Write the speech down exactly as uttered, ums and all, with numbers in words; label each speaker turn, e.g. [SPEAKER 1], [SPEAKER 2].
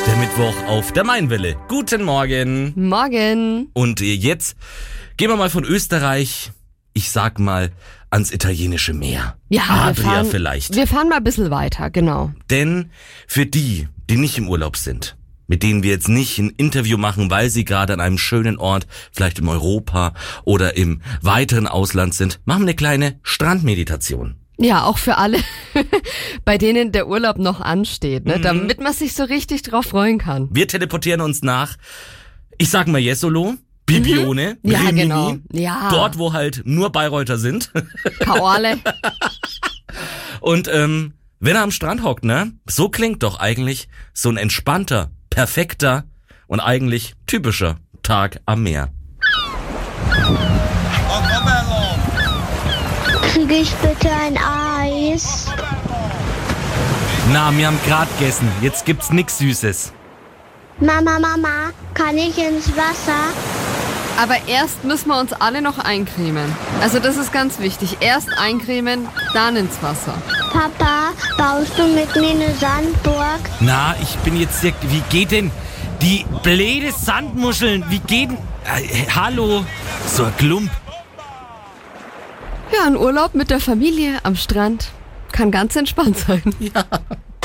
[SPEAKER 1] Der Mittwoch auf der Mainwelle. Guten Morgen.
[SPEAKER 2] Morgen.
[SPEAKER 1] Und jetzt gehen wir mal von Österreich, ich sag mal, ans italienische Meer.
[SPEAKER 2] Ja,
[SPEAKER 1] Adria
[SPEAKER 2] wir fahren,
[SPEAKER 1] vielleicht.
[SPEAKER 2] Wir fahren mal ein bisschen weiter, genau.
[SPEAKER 1] Denn für die, die nicht im Urlaub sind, mit denen wir jetzt nicht ein Interview machen, weil sie gerade an einem schönen Ort, vielleicht in Europa oder im weiteren Ausland sind, machen wir eine kleine Strandmeditation.
[SPEAKER 2] Ja, auch für alle, bei denen der Urlaub noch ansteht, ne?
[SPEAKER 1] Mhm.
[SPEAKER 2] Damit man sich so richtig drauf freuen kann.
[SPEAKER 1] Wir teleportieren uns nach, ich sag mal Jesolo, Bibione,
[SPEAKER 2] Ja,
[SPEAKER 1] Rimini,
[SPEAKER 2] genau. Ja.
[SPEAKER 1] dort, wo halt nur Bayreuther sind.
[SPEAKER 2] Kaorle.
[SPEAKER 1] Und ähm, wenn er am Strand hockt, ne, so klingt doch eigentlich so ein entspannter, perfekter und eigentlich typischer Tag am Meer.
[SPEAKER 3] Kriege ich bitte ein Eis?
[SPEAKER 1] Na, wir haben grad gegessen, jetzt gibt's nix Süßes.
[SPEAKER 3] Mama, Mama, kann ich ins Wasser?
[SPEAKER 2] Aber erst müssen wir uns alle noch eincremen. Also das ist ganz wichtig. Erst eincremen, dann ins Wasser.
[SPEAKER 3] Papa, baust du mit mir eine Sandburg?
[SPEAKER 1] Na, ich bin jetzt hier, wie geht denn die blöde Sandmuscheln, wie geht denn, äh, hallo, so ein Klump.
[SPEAKER 2] Ja, ein Urlaub mit der Familie am Strand kann ganz entspannt sein.
[SPEAKER 1] Ja.